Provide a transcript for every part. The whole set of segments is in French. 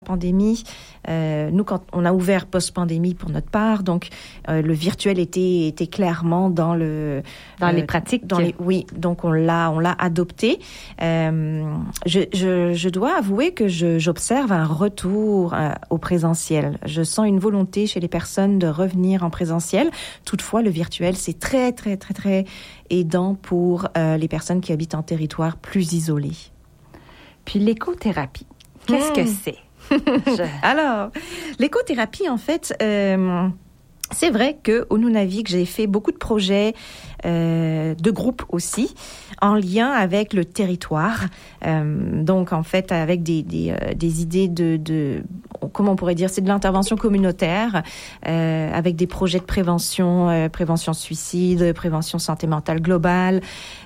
pandémie. Nous, quand on a ouvert post-pandémie pour notre part, donc le virtuel était clairement dans les pratiques. Oui, donc on l'a adopté. Je dois avouer que j'observe un retour au présentiel. Je sens une volonté chez les personnes de revenir en présentiel. Toutefois, le virtuel, c'est très, très, très, très aidant pour les personnes qui habitent en territoire plus isolé. Puis l'écothérapie, qu'est-ce que c'est? Alors, l'écothérapie, en fait, c'est vrai qu'au Nunavik, j'ai fait beaucoup de projets de groupe aussi, en lien avec le territoire. Donc, en fait, avec des idées de comment on pourrait dire, c'est de l'intervention communautaire, avec des projets de prévention suicide, prévention santé mentale globale,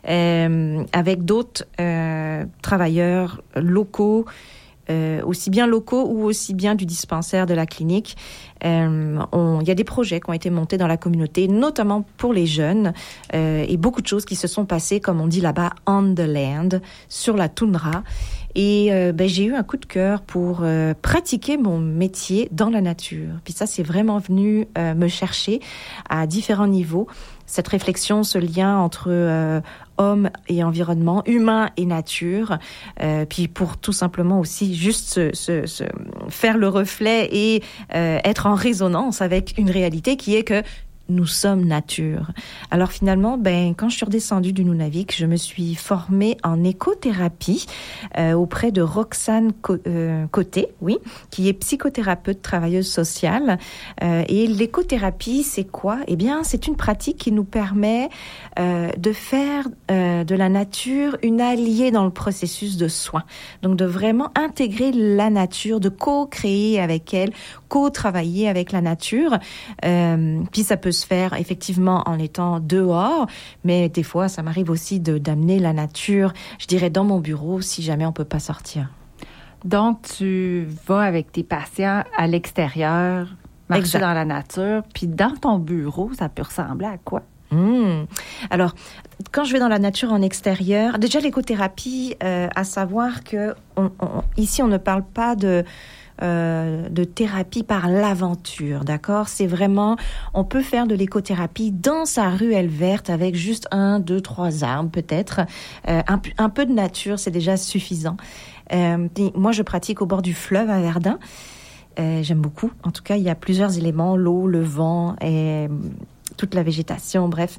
avec d'autres travailleurs locaux, aussi bien locaux ou aussi bien du dispensaire de la clinique. Il y a des projets qui ont été montés dans la communauté, notamment pour les jeunes, et beaucoup de choses qui se sont passées, comme on dit là-bas, on the land, sur la toundra. Et j'ai eu un coup de cœur pour pratiquer mon métier dans la nature. Puis ça, c'est vraiment venu me chercher à différents niveaux. Cette réflexion, ce lien entre homme et environnement, humain et nature, puis pour tout simplement aussi juste se faire le reflet et être en résonance avec une réalité qui est que nous sommes nature. Alors finalement, quand je suis redescendue du Nunavik, je me suis formée en écothérapie auprès de Roxane Côté, oui, qui est psychothérapeute, travailleuse sociale. Et l'écothérapie, c'est quoi? Eh bien, c'est une pratique qui nous permet de faire de la nature une alliée dans le processus de soins. Donc, de vraiment intégrer la nature, de co-créer avec elle, co-travailler avec la nature. Puis ça peut se faire effectivement en étant dehors, mais des fois, ça m'arrive aussi d'amener la nature, je dirais, dans mon bureau si jamais on peut pas sortir. Donc, tu vas avec tes patients à l'extérieur, marcher dans la nature, puis dans ton bureau, ça peut ressembler à quoi? Alors, quand je vais dans la nature en extérieur, déjà l'écothérapie, à savoir que ici, on ne parle pas de thérapie par l'aventure, d'accord? C'est vraiment, on peut faire de l'écothérapie dans sa ruelle verte avec juste 1, 2, 3 arbres peut-être. Un peu de nature, c'est déjà suffisant. Moi, je pratique au bord du fleuve à Verdun. J'aime beaucoup. En tout cas, il y a plusieurs éléments, l'eau, le vent et toute la végétation, bref.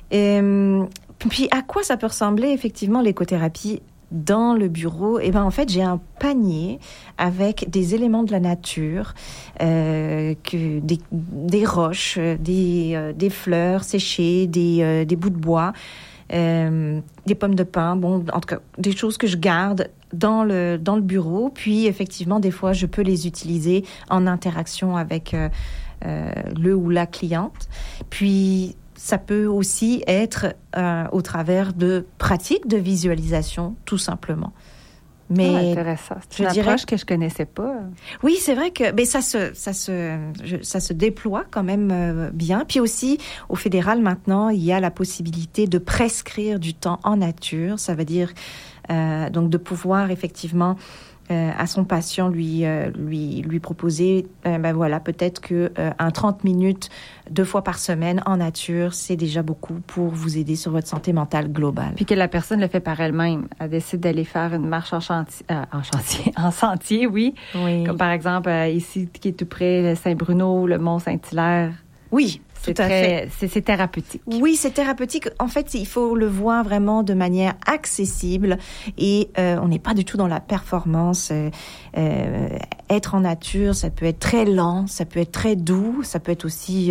Puis, à quoi ça peut ressembler, effectivement, l'écothérapie dans le bureau? Eh ben, en fait, j'ai un panier avec des éléments de la nature, des roches, des fleurs séchées, des bouts de bois, des pommes de pin, bon, en tout cas, des choses que je garde dans le bureau. Puis, effectivement, des fois, je peux les utiliser en interaction avec le ou la cliente. Puis, ça peut aussi être au travers de pratiques de visualisation, tout simplement. Mais intéressant. C'est une approche que je connaissais pas. Oui, c'est vrai que ça se déploie quand même bien. Puis aussi, au fédéral, maintenant, il y a la possibilité de prescrire du temps en nature. Ça veut dire donc de pouvoir effectivement à son patient lui proposer peut-être que un 30 minutes 2 fois par semaine en nature, c'est déjà beaucoup pour vous aider sur votre santé mentale globale. Puis que la personne le fait par elle-même. Elle décide d'aller faire une marche en sentier, oui. Comme par exemple ici qui est tout près Saint-Bruno, le Mont Saint-Hilaire. Oui. Tout à fait. C'est thérapeutique. Oui, c'est thérapeutique. En fait, il faut le voir vraiment de manière accessible et on n'est pas du tout dans la performance. Être en nature, ça peut être très lent, ça peut être très doux, ça peut être aussi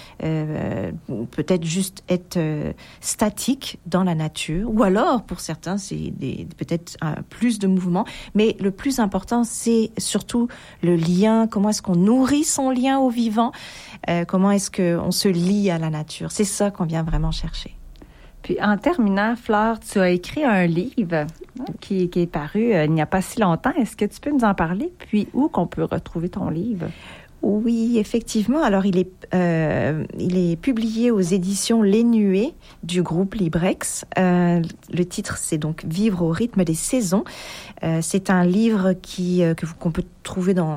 peut-être juste être statique dans la nature. Ou alors, pour certains, c'est peut-être plus de mouvement. Mais le plus important, c'est surtout le lien. Comment est-ce qu'on nourrit son lien au vivant? Comment est-ce qu'on se lie à la nature? C'est ça qu'on vient vraiment chercher. Puis en terminant, Fleur, tu as écrit un livre qui est paru il n'y a pas si longtemps. Est-ce que tu peux nous en parler? Puis où qu'on peut retrouver ton livre? Oui, effectivement. Alors, il est publié aux éditions Les Nuées du groupe Librex. Le titre, c'est donc Vivre au rythme des saisons. C'est un livre qu'on peut trouver dans